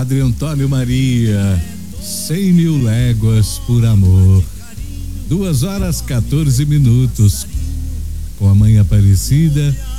Padre Antônio Maria, 100.000 léguas por amor. 2 horas 14 minutos. Com a Mãe Aparecida,